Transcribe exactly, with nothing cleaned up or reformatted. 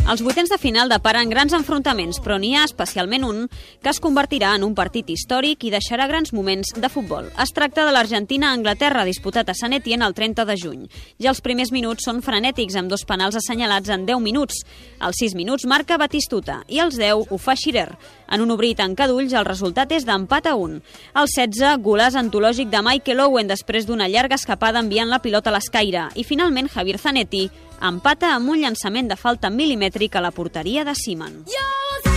Els vuitens de final deparen grans enfrontaments, però n'hi ha especialment un que es convertirà en un partit històric i deixarà grans moments de futbol. Es tracta de l'Argentina-Anglaterra, disputat a Sant Etienne el trenta de juny. Ja els primers minuts són frenètics, amb dos penals assenyalats en deu minuts. Als sis minuts marca Batistuta i als deu ho fa Schirer. En un obrir i tancar d'ulls, el resultat és d'empat a un. Al setze, golàs antològic de Michael Owen després d'una llarga escapada enviant la pilota a l'escaire. I finalment, Javier Zanetti empata amb un llançament de falta mil·limètric a la porteria de Seaman.